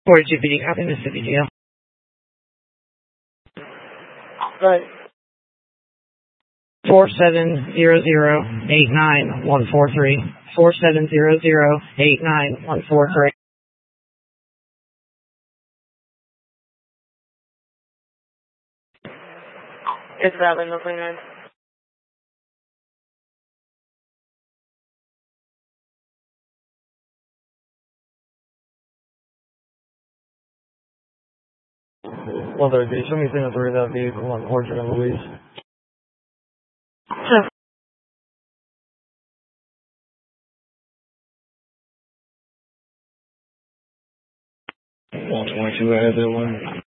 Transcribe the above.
42 PD, copy Mississippi Jail. Right. 470089-143. 470089-143. It's valid, no 29. Well, there, show me thing that's already that vehicle on Orchard and Louise. So, 122 has that one.